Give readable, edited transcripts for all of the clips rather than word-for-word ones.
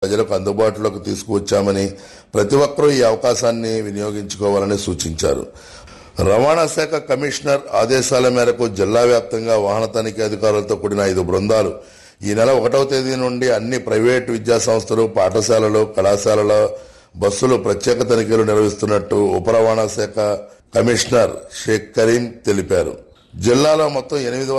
ప్రజలకు అందుబాటులోకి తీసుకువచ్చామని ప్రతి ఒక్కరూ ఈ అవకాశాన్ని వినియోగించుకోవాలని సూచించారు. రవాణా శాఖ కమిషనర్ ఆదేశాల మేరకు జిల్లా వ్యాప్తంగా వాహన తనిఖీ అధికారులతో కూడిన 5 బృందాలు ఈ నెల 1వ తేదీ నుండి అన్ని ప్రైవేటు విద్యా సంస్థలు, పాఠశాలలు, కళాశాలల బస్సులు ప్రత్యేక తనిఖీలు నిర్వహిస్తున్నట్టు ఉప రవాణా శాఖ కమిషనర్ షేక్ కరీం తెలిపారు. జిల్లాలో మొత్తం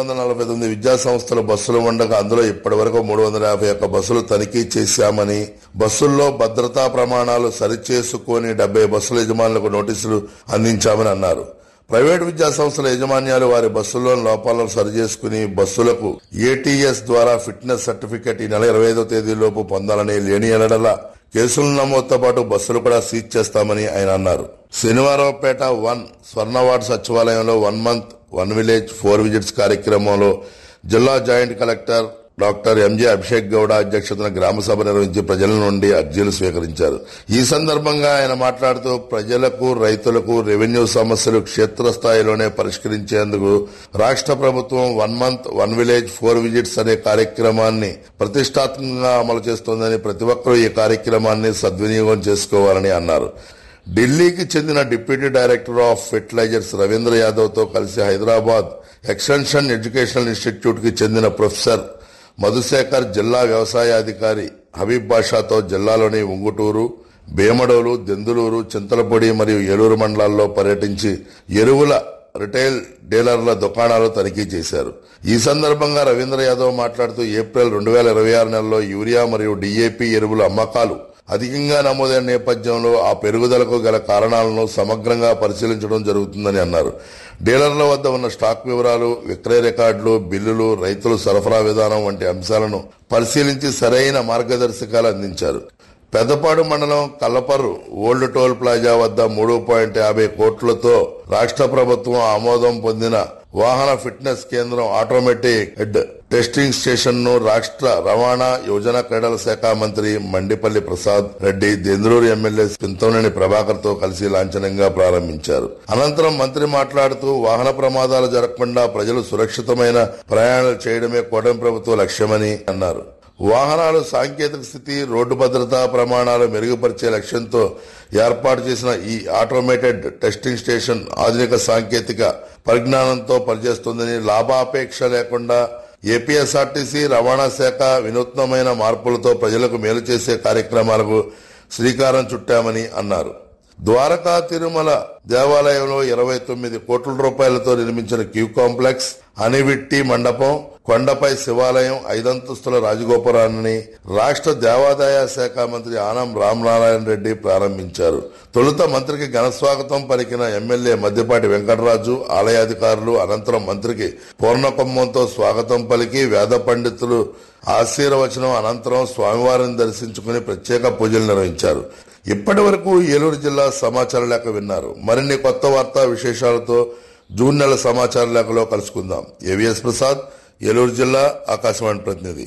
849 విద్యా సంస్థల బస్సులు ఉండగా అందులో ఇప్పటి వరకు 351 బస్సులు తనిఖీ చేశామని, బస్సుల్లో భద్రతా ప్రమాణాలు సరిచేసుకొని 70 బస్సుల యజమానులకు నోటీసులు అందించామని అన్నారు. ప్రైవేటు విద్యా సంస్థల యాజమాన్యాలు వారి బస్సుల్లోని లోపాలను సరిచేసుకుని బస్సులకు ఏటీఎస్ ద్వారా ఫిట్నెస్ సర్టిఫికెట్ ఈ నెల 25వ తేదీలోపు పొందాలని, లేని ఎడల కేసుల నమోదుతో పాటు బస్సులు కూడా సీజ్ చేస్తామని ఆయన అన్నారు. శనివారంపేట 1 స్వర్ణవాడ సచివాలయంలో 1 మంత్ 1 విలేజ్ 4 విజిట్స్ కార్యక్రమంలో జిల్లా joint collector doctor M J Abhishek Gowda అధ్యక్షతన గ్రామ సభ నిర్వహించి ప్రజల నుండి అర్జీలు స్వీకరించారు. ఈ సందర్భంగా ఆయన మాట్లాడుతూ ప్రజలకు, రైతులకు రెవెన్యూ సమస్యలు క్షేత్రస్థాయిలోనే పరిష్కరించేందుకు రాష్ట్ర ప్రభుత్వం 1 మంత్ 1 విలేజ్ 4 విజిట్స్ అనే కార్యక్రమాన్ని ప్రతిష్టాత్మకంగా అమలు చేస్తోందని, ప్రతి ఒక్కరూ ఈ కార్యక్రమాన్ని సద్వినియోగం చేసుకోవాలని అన్నారు. ఢిల్లీకి చెందిన deputy director of fertilisers Ravindra Yadav తో కలిసి హైదరాబాద్ ఎక్స్టెన్షన్ ఎడ్యుకేషనల్ ఇన్స్టిట్యూట్ కి చెందిన ప్రొఫెసర్ మధుశేఖర్, జిల్లా వ్యవసాయ అధికారి హబీబ్ బాషాతో జిల్లాలోని ఉంగుటూరు, భీమడోలు, దెందులూరు, చింతలపొడి మరియు ఏలూరు మండలాల్లో పర్యటించి ఎరువుల రిటైల్ డీలర్ల దుకాణాలు తనిఖీ చేశారు. ఈ సందర్భంగా రవీంద్ర యాదవ్ మాట్లాడుతూ ఏప్రిల్ 2026 నెలలో యూరియా మరియు డీఏపీ ఎరువుల అమ్మకాలు అధికంగా నమోదైన నేపథ్యంలో ఆ పెరుగుదలకు గల కారణాలను సమగ్రంగా పరిశీలించడం జరుగుతుందని అన్నారు. డీలర్ల వద్ద ఉన్న స్టాక్ వివరాలు, విక్రయ రికార్డులు, బిల్లులు, రైతుల సరఫరా విధానం వంటి అంశాలను పరిశీలించి సరైన మార్గదర్శకాలు అందించారు. పెద్దపాడు మండలం కల్లపర్రు ఓల్డ్ టోల్ ప్లాజా వద్ద 3.50 కోట్లతో రాష్ట్ర ప్రభుత్వం ఆమోదం పొందిన వాహన ఫిట్నెస్ కేంద్రం, ఆటోమేటిక్ హెడ్ టెస్టింగ్ స్టేషన్ ను రాష్ట్ర రవాణా, యువజన క్రీడల శాఖ మంత్రి మండిపల్లి ప్రసాద్ రెడ్డి, దెందులూరు ఎమ్మెల్యే చింతమనేని ప్రభాకర్ తో కలిసి లాంఛనంగా ప్రారంభించారు. అనంతరం మంత్రి మాట్లాడుతూ వాహన ప్రమాదాలు జరగకుండా ప్రజలు సురక్షితమైన ప్రయాణాలు చేయడమే కూటమి ప్రభుత్వ లక్ష్యమని అన్నారు. వాహనాలు సాంకేతిక స్థితి, రోడ్డు భద్రతా ప్రమాణాలు మెరుగుపరిచే లక్ష్యంతో ఏర్పాటు చేసిన ఈ ఆటోమేటెడ్ టెస్టింగ్ స్టేషన్ ఆధునిక సాంకేతిక పరిజ్ఞానంతో పనిచేస్తుందని, లాభాపేక్ష లేకుండా ఏపీఎస్ఆర్టీసీ రవాణా శాఖ వినూత్నమైన మార్పులతో ప్రజలకు మేలు చేసే కార్యక్రమాలకు శ్రీకారం చుట్టామని అన్నారు. ద్వారకా తిరుమల దేవాలయంలో 29 కోట్ల రూపాయలతో నిర్మించిన క్యూ కాంప్లెక్స్, అనివిట్టి మండపం, కొండపై శివాలయం, 5 అంతస్తుల రాజగోపురాన్ని రాష్ట్ర దేవాదాయ శాఖ మంత్రి ఆనం రామనారాయణ రెడ్డి ప్రారంభించారు. తొలుత మంత్రికి ఘనస్వాగతం పలికిన ఎమ్మెల్యే మద్దిపాటి వెంకటరాజు, ఆలయాధికారులు అనంతరం మంత్రికి పూర్ణకుంభంతో స్వాగతం పలికి వేద పండితులు ఆశీర్వచనం అనంతరం స్వామివారిని దర్శించుకుని ప్రత్యేక పూజలు నిర్వహించారు. ఇప్పటి వరకు ఏలూరు జిల్లా సమాచార లేఖ విన్నారు. మరిన్ని కొత్త వార్తా విశేషాలతో జూన్ నెల సమాచార లేఖలో కలుసుకుందాం. ఏవిఎస్ ప్రసాద్, ఏలూరు జిల్లా ఆకాశవాణి ప్రతినిధి.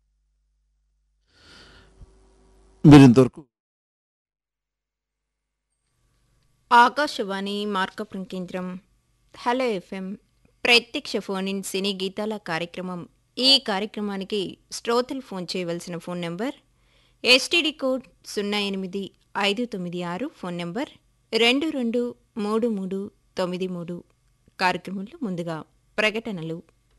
ఆకాశవాణి మార్కపురం కేంద్రం. హలో ఎఫ్ఎం ప్రత్యక్ష ఫోన్ ఇన్ సినీ గీతాల కార్యక్రమం. ఈ కార్యక్రమానికి శ్రోతలు ఫోన్ చేయవలసిన phone number STD code 08596, phone number 223393. కార్యక్రమంలో ముందుగా ప్రకటనలు.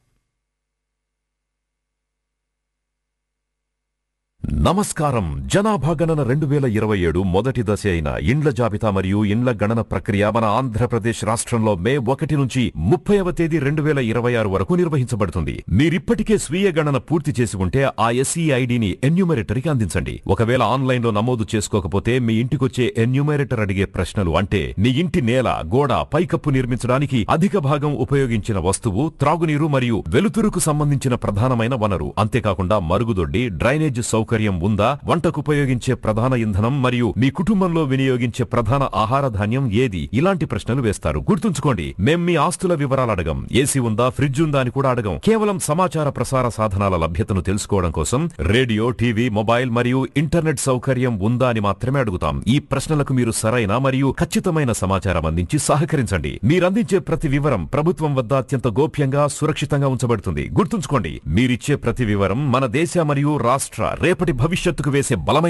నమస్కారం. జనాభా గణన 2027 మొదటి దశ అయిన ఇండ్ల జాబితా మరియు ఇండ్ల గణన ప్రక్రియ మన ఆంధ్రప్రదేశ్ రాష్ట్రంలో మే 1 నుంచి 30వ తేదీ 2026 వరకు నిర్వహించబడుతుంది. మీరిప్పటికే స్వీయ గణన పూర్తి చేసి ఉంటే ఆ ఎస్ఈ ఐడిని ఎన్యూమరేటర్కి అందించండి. ఒకవేళ ఆన్లైన్లో నమోదు చేసుకోకపోతే మీ ఇంటికొచ్చే ఎన్యూమరేటర్ అడిగే ప్రశ్నలు అంటే మీ ఇంటి నేల, గోడ, పైకప్పు నిర్మించడానికి అధిక భాగం ఉపయోగించిన వస్తువు, త్రాగునీరు మరియు వెలుతురుకు సంబంధించిన ప్రధానమైన వనరు, అంతేకాకుండా మరుగుదొడ్డి, డ్రైనేజ్ సౌకర్యం ఉందా, వంటకు ఉపయోగించే ప్రధాన ఇంధనం మరియు మీ కుటుంబంలో వినియోగించే ప్రధాన ఆహార ధాన్యం ఏది, ఇలాంటి ప్రశ్నలు వేస్తారు. గుర్తుంచుకోండి, మేం మీ ఆస్తుల వివరాలు అడగం. ఏసీ ఉందా, ఫ్రిడ్జ్ ఉందా అని కూడా అడగం. కేవలం సమాచార ప్రసార సాధనాల లభ్యతను తెలుసుకోవడం కోసం రేడియో, టీవీ, మొబైల్ మరియు ఇంటర్నెట్ సౌకర్యం ఉందా అని మాత్రమే అడుగుతాం. ఈ ప్రశ్నలకు మీరు సరైన మరియు ఖచ్చితమైన సమాచారం అందించి సహకరించండి. మీరందించే ప్రతి వివరం ప్రభుత్వం వద్ద అత్యంత గోప్యంగా, సురక్షితంగా ఉంచబడుతుంది. గుర్తుంచుకోండి, మీరిచ్చే ప్రతి వివరం మన దేశ మరియు రాష్ట్ర రేపటి భవిష్యత్తుకు వేసే బలమైన